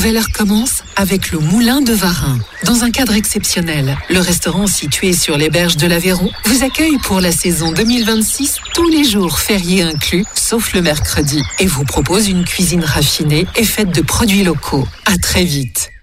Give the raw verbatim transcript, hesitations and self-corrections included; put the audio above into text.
nouvelle heure commence avec le Moulin de Varin. Dans un cadre exceptionnel, le restaurant situé sur les berges de l'Aveyron vous accueille pour la saison deux mille vingt-six, tous les jours fériés inclus, sauf le mercredi, et vous propose une cuisine raffinée et faite de produits locaux. À très vite.